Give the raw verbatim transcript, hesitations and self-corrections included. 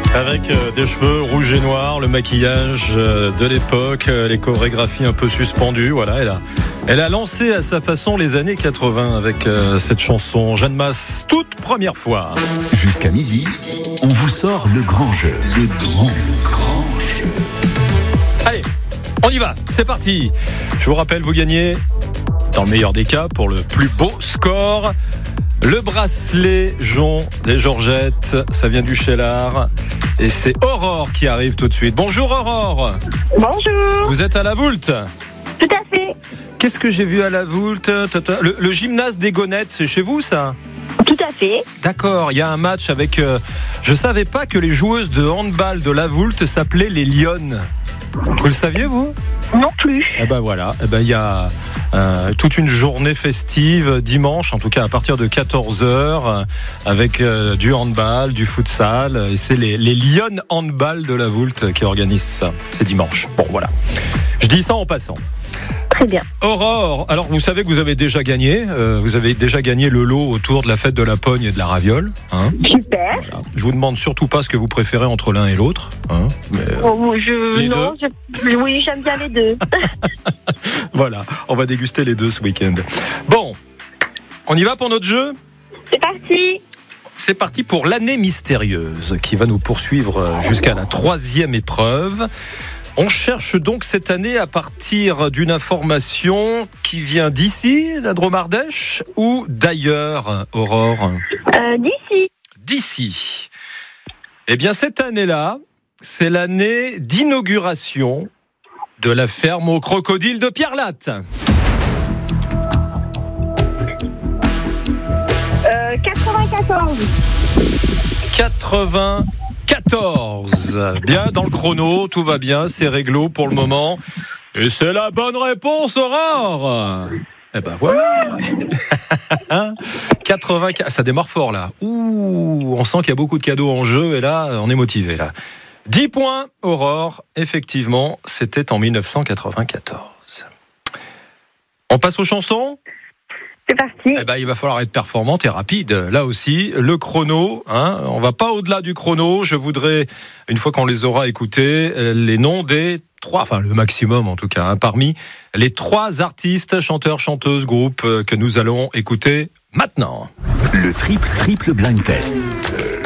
Avec euh, des cheveux rouges et noirs, le maquillage euh, de l'époque, euh, les chorégraphies un peu suspendues. Voilà, elle a, elle a lancé à sa façon les années quatre-vingts avec euh, cette chanson Jeanne Masse, toute première fois. Jusqu'à midi, on vous sort le grand jeu. Le grand, grand jeu. Allez, on y va, c'est parti. Je vous rappelle, vous gagnez, dans le meilleur des cas, pour le plus beau score, le bracelet jonc des Georgettes. Ça vient du Cheylard. Et c'est Aurore qui arrive tout de suite. Bonjour Aurore. Bonjour. Vous êtes à la Voulte? Tout à fait. Qu'est-ce que j'ai vu à la Voulte? le, le gymnase des Gonnettes, c'est chez vous ça? Tout à fait. D'accord, il y a un match avec... Euh, je savais pas que les joueuses de handball de la Voulte s'appelaient les Lyonnes. Vous le saviez vous? Non plus. Eh ben voilà, eh ben il y a euh, toute une journée festive dimanche, en tout cas à partir de quatorze heures, euh, avec euh, du handball, du futsal, et c'est les, les Lyon Handball de la Voulte qui organisent ça. C'est dimanche. Bon voilà. Je dis ça en passant. Très bien. Aurore, alors vous savez que vous avez déjà gagné, euh, vous avez déjà gagné le lot autour de la fête de la Pogne et de la Raviole. Hein. Super. Voilà. Je vous demande surtout pas ce que vous préférez entre l'un et l'autre. Hein, mais, euh, oh, je, les non, deux je, oui, j'aime bien les deux. Voilà, on va déguster les deux ce week-end. Bon, on y va pour notre jeu ? C'est parti. C'est parti pour l'année mystérieuse qui va nous poursuivre jusqu'à la troisième épreuve. On cherche donc cette année à partir d'une information qui vient d'ici, la Drôme-Ardèche, ou d'ailleurs, Aurore ? euh, D'ici. D'ici. Eh bien, cette année-là, c'est l'année d'inauguration de la ferme aux crocodiles de Pierrelatte. Euh, quatre-vingt-quatorze. quatre-vingt-quatorze. Bien dans le chrono, tout va bien, c'est réglo pour le moment. Et c'est la bonne réponse, Aurore. Eh ben voilà. quatre-vingt-quatorze. Ça démarre fort là. Ouh, on sent qu'il y a beaucoup de cadeaux en jeu et là, on est motivé là. dix points, Aurore. Effectivement, c'était en dix-neuf cent quatre-vingt-quatorze. On passe aux chansons ? C'est parti. Eh ben, il va falloir être performante et rapide. Là aussi, le chrono, hein, on va pas au-delà du chrono. Je voudrais, une fois qu'on les aura écoutés, les noms des trois, enfin le maximum en tout cas, hein, parmi les trois artistes, chanteurs, chanteuses, groupes que nous allons écouter maintenant. Le triple triple blind test.